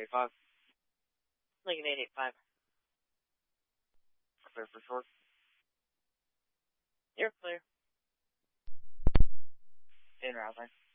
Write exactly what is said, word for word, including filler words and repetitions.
eight five. Lincoln eight eight five. Clear for short. You're clear. In routing.